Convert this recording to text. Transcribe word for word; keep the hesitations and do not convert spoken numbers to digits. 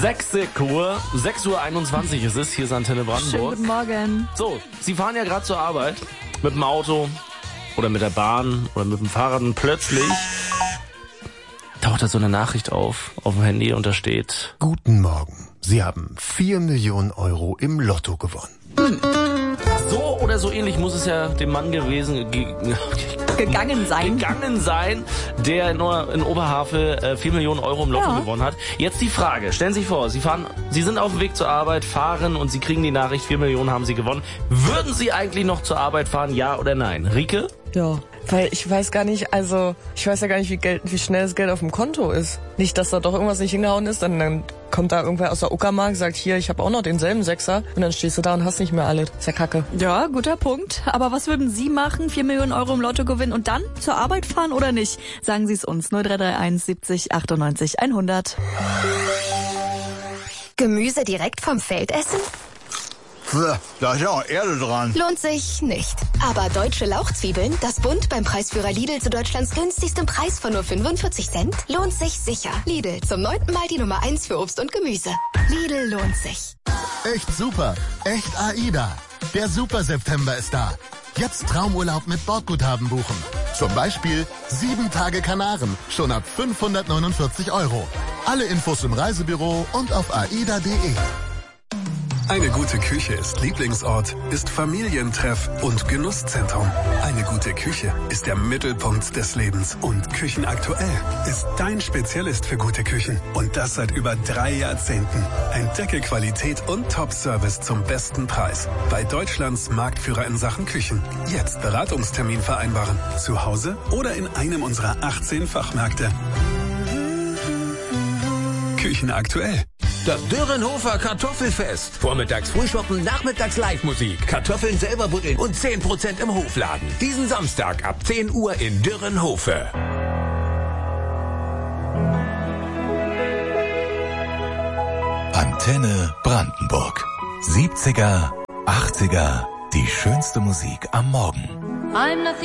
sechs Uhr, sechs Uhr einundzwanzig ist es, hier ist Antenne Brandenburg. Schönen guten Morgen. So, Sie fahren ja gerade zur Arbeit mit dem Auto oder mit der Bahn oder mit dem Fahrrad und plötzlich taucht da so eine Nachricht auf, auf dem Handy und da steht: Guten Morgen, Sie haben vier Millionen Euro im Lotto gewonnen. Hm. So oder so ähnlich muss es ja dem Mann gewesen ge gegangen sein, gegangen sein, der in, in Oberhavel äh, vier Millionen Euro im Lotto ja. gewonnen hat. Jetzt die Frage, stellen Sie sich vor, Sie fahren, Sie sind auf dem Weg zur Arbeit, fahren und Sie kriegen die Nachricht, vier Millionen haben Sie gewonnen. Würden Sie eigentlich noch zur Arbeit fahren, ja oder nein? Rike? Ja, weil ich weiß gar nicht, also ich weiß ja gar nicht, wie, Geld, wie schnell das Geld auf dem Konto ist. Nicht, dass da doch irgendwas nicht hingehauen ist, dann, dann kommt da irgendwer aus der Uckermark, sagt, hier, ich habe auch noch denselben Sechser und dann stehst du da und hast nicht mehr alles. Ist ja kacke. Ja, guter Punkt. Aber was würden Sie machen? vier Millionen Euro im Lotto gewinnen und dann zur Arbeit fahren oder nicht? Sagen Sie es uns. null drei drei eins siebzig achtundneunzig hundert. Gemüse direkt vom Feld essen? Da ist ja auch Erde dran. Lohnt sich nicht. Aber deutsche Lauchzwiebeln, das Bund beim Preisführer Lidl zu Deutschlands günstigstem Preis von nur fünfundvierzig Cent, lohnt sich sicher. Lidl, zum neunten Mal die Nummer eins für Obst und Gemüse. Lidl lohnt sich. Echt super. Echt AIDA. Der Super September ist da. Jetzt Traumurlaub mit Bordguthaben buchen. Zum Beispiel sieben Tage Kanaren, schon ab fünfhundertneunundvierzig Euro. Alle Infos im Reisebüro und auf aida punkt de. Eine gute Küche ist Lieblingsort, ist Familientreff und Genusszentrum. Eine gute Küche ist der Mittelpunkt des Lebens. Und Küchenaktuell ist dein Spezialist für gute Küchen. Und das seit über drei Jahrzehnten. Entdecke Qualität und Top-Service zum besten Preis. Bei Deutschlands Marktführer in Sachen Küchen. Jetzt Beratungstermin vereinbaren. Zu Hause oder in einem unserer achtzehn Fachmärkte. Küchenaktuell. Das Dürrenhofer Kartoffelfest. Vormittags Frühschoppen, nachmittags Live-Musik. Kartoffeln selber buddeln und zehn Prozent im Hofladen. Diesen Samstag ab zehn Uhr in Dürrenhofe. Antenne Brandenburg. siebziger, achtziger, die schönste Musik am Morgen. I'm nothing